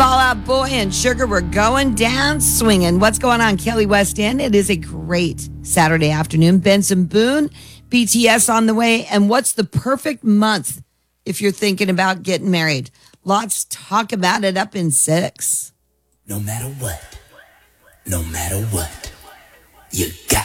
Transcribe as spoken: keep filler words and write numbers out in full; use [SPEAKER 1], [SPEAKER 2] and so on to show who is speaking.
[SPEAKER 1] Fall Out Boy and Sugar, we're going down swinging. What's going on, Kelly West End? It is a great Saturday afternoon. Benson Boone, B T S on the way. And what's the perfect month if you're thinking about getting married? Lots talk about it up in six.
[SPEAKER 2] No matter what, no matter what, you got